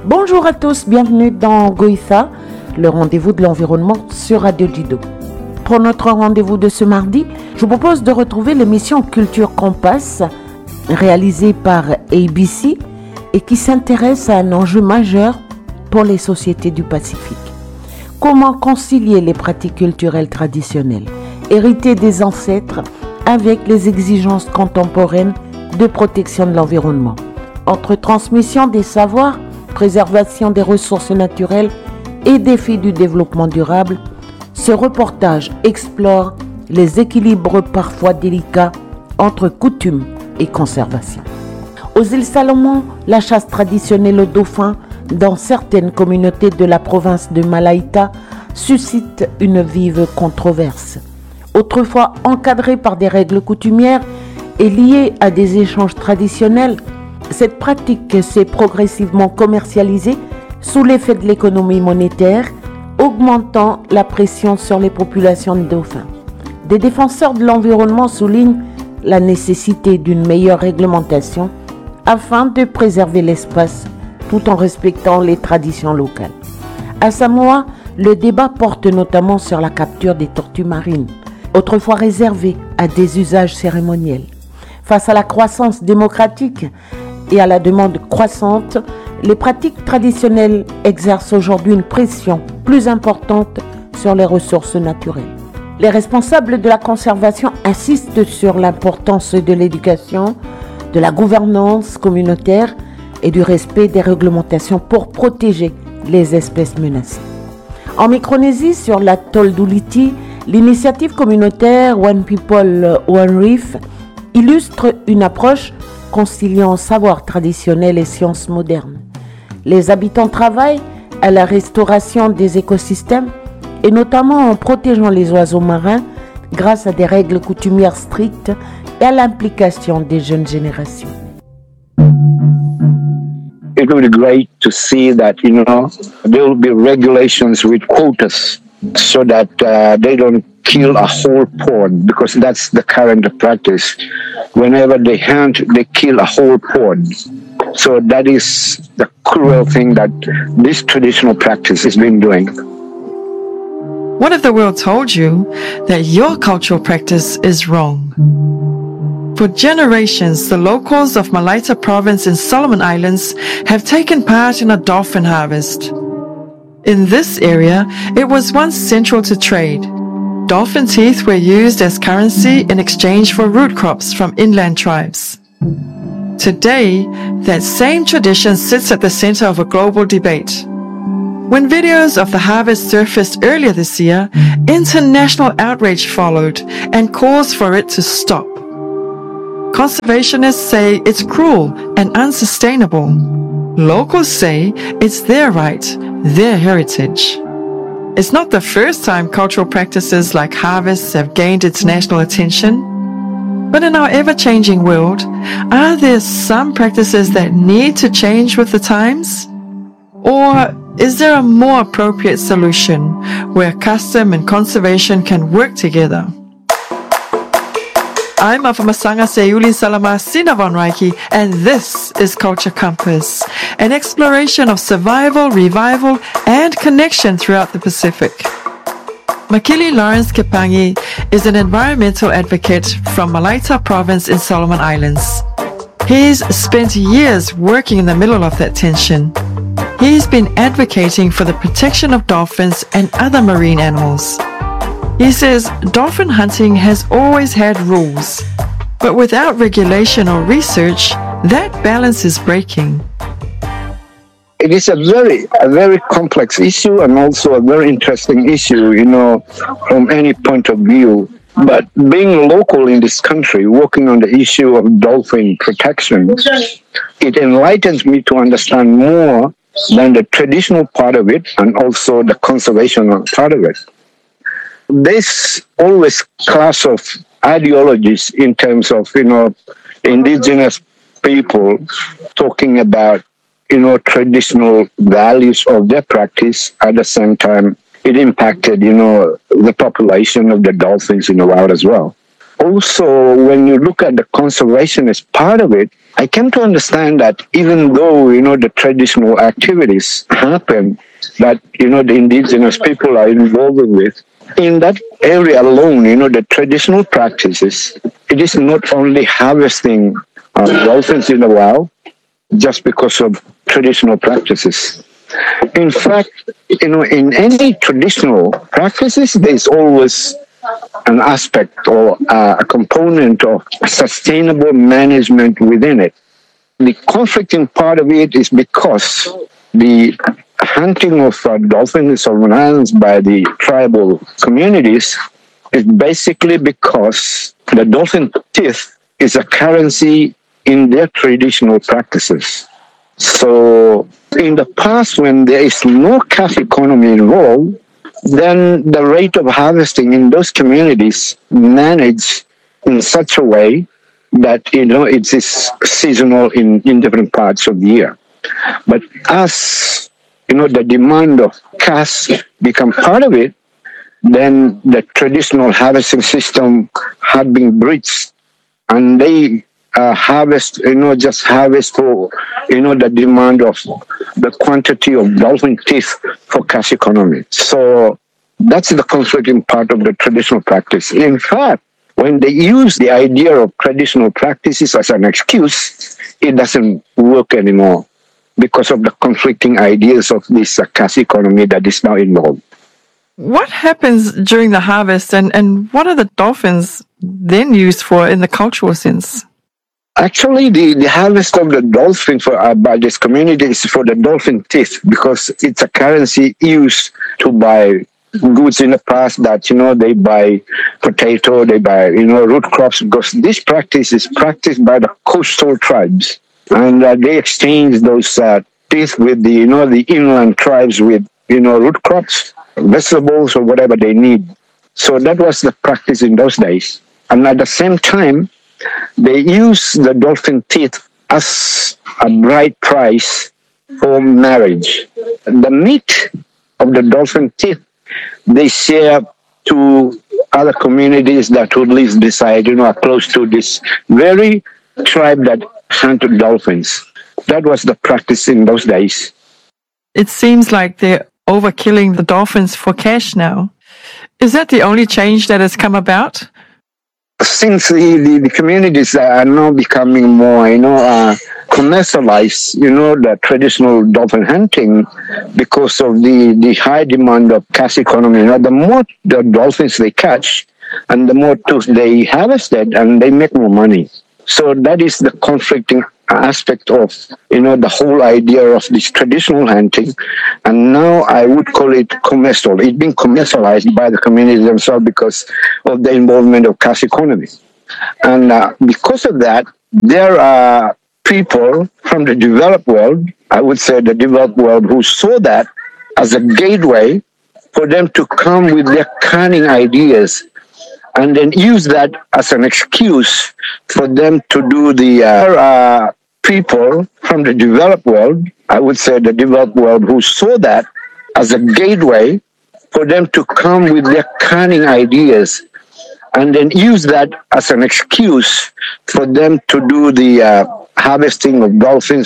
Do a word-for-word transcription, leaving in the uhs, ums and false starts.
Bonjour à tous, bienvenue dans Goïtha, le rendez-vous de l'environnement sur Radio Dido. Pour notre rendez-vous de ce mardi, je vous propose de retrouver l'émission Culture Compass, réalisée par A B C et qui s'intéresse à un enjeu majeur pour les sociétés du Pacifique. Comment concilier les pratiques culturelles traditionnelles, héritées des ancêtres, avec les exigences contemporaines de protection de l'environnement, entre transmission des savoirs, préservation des ressources naturelles et défis du développement durable. Ce reportage explore les équilibres parfois délicats entre coutumes et conservation. Aux îles Salomon, la chasse traditionnelle au dauphin dans certaines communautés de la province de Malaita suscite une vive controverse. Autrefois encadrée par des règles coutumières et liée à des échanges traditionnels, cette pratique s'est progressivement commercialisée sous l'effet de l'économie monétaire, augmentant la pression sur les populations de dauphins. Des défenseurs de l'environnement soulignent la nécessité d'une meilleure réglementation afin de préserver l'espace tout en respectant les traditions locales. À Samoa, le débat porte notamment sur la capture des tortues marines, autrefois réservée à des usages cérémoniels. Face à la croissance démocratique et à la demande croissante, les pratiques traditionnelles exercent aujourd'hui une pression plus importante sur les ressources naturelles. Les responsables de la conservation insistent sur l'importance de l'éducation, de la gouvernance communautaire et du respect des réglementations pour protéger les espèces menacées. En Micronésie, sur l'atoll d'Ulithi, l'initiative communautaire One People, One Reef illustre une approche conciliant savoir traditionnel et sciences modernes. Les habitants travaillent à la restauration des écosystèmes et notamment en protégeant les oiseaux marins grâce à des règles coutumières strictes et à l'implication des jeunes générations. It would be great to see that, you know, there will be regulations with quotas so that uh, they don't kill a whole pod, because that's the current practice. Whenever they hunt, they kill a whole pod. So that is the cruel thing that this traditional practice has been doing. What if the world told you that your cultural practice is wrong? For generations, the locals of Malaita province in Solomon Islands have taken part in a dolphin harvest. In this area, it was once central to trade. Dolphin teeth were used as currency in exchange for root crops from inland tribes. Today, that same tradition sits at the center of a global debate. When videos of the harvest surfaced earlier this year, international outrage followed and calls for it to stop. Conservationists say it's cruel and unsustainable. Locals say it's their right, their heritage. It's not the first time cultural practices like harvests have gained international attention. But in our ever-changing world, are there some practices that need to change with the times? Or is there a more appropriate solution where custom and conservation can work together? I'm Afamasanga Sayuli Salama Sinavon Raiki, and this is Culture Compass, an exploration of survival, revival, and connection throughout the Pacific. Makili Lawrence Kepangi is an environmental advocate from Malaita province in Solomon Islands. He's spent years working in the middle of that tension. He's been advocating for the protection of dolphins and other marine animals. He says dolphin hunting has always had rules, but without regulation or research, that balance is breaking. It is a very, a very complex issue and also a very interesting issue, you know, from any point of view. But being local in this country, working on the issue of dolphin protection, it enlightens me to understand more than the traditional part of it and also the conservation part of it. There's always clash of ideologies in terms of, you know, indigenous people talking about, you know, traditional values of their practice. At the same time, it impacted, you know, the population of the dolphins in the wild as well. also, when you look at the conservationist part of it, I came to understand that even though, you know, the traditional activities happen that, you know, the indigenous people are involved with, in that area alone, you know, the traditional practices, it is not only harvesting uh, dolphins in the wild just because of traditional practices. In fact, you know, in any traditional practices, there's always an aspect or uh, a component of sustainable management within it. The conflicting part of it is because the hunting of uh, dolphins in Solomon Islands by the tribal communities is basically because the dolphin teeth is a currency in their traditional practices. So in the past, when there is no cash economy involved, then the rate of harvesting in those communities managed in such a way that, you know, it is seasonal in, in different parts of the year. But as, you know, the demand of cash become part of it, then the traditional harvesting system had been breached, and they uh, harvest, you know, just harvest for, you know, the demand of the quantity of dolphin teeth for cash economy. So that's the conflicting part of the traditional practice. In fact, when they use the idea of traditional practices as an excuse, it doesn't work anymore because of the conflicting ideas of this uh, cash economy that is now involved. What happens during the harvest, and, and what are the dolphins then used for in the cultural sense? Actually, the, the harvest of the dolphin for uh, by this community is for the dolphin teeth, because it's a currency used to buy goods in the past that, you know, they buy potato, they buy, you know, root crops, because this practice is practiced by the coastal tribes. And uh, they exchange those uh, teeth with the, you know, the inland tribes with, you know, root crops, vegetables, or whatever they need. So that was the practice in those days. And at the same time, they use the dolphin teeth as a bride price for marriage. The meat of the dolphin teeth, they share to other communities that would live beside, you know, are close to this very tribe that hunted dolphins. That was the practice in those days. It seems like they're overkilling the dolphins for cash now. Is that the only change that has come about? Since the, the, the communities are now becoming more, you know, uh, commercialized, you know, the traditional dolphin hunting, because of the, the high demand of cash economy. You know, the more the dolphins they catch, and the more tools they harvested, and they make more money. So that is the conflicting aspect of, you know, the whole idea of this traditional hunting. And now I would call it commercial. It's been commercialized by the community themselves because of the involvement of cash economy. And uh, because of that, there are people from the developed world, I would say the developed world, who saw that as a gateway for them to come with their cunning ideas, and then use that as an excuse for them to do the uh, uh, people from the developed world, I would say the developed world, who saw that as a gateway for them to come with their cunning ideas, and then use that as an excuse for them to do the uh, harvesting of dolphins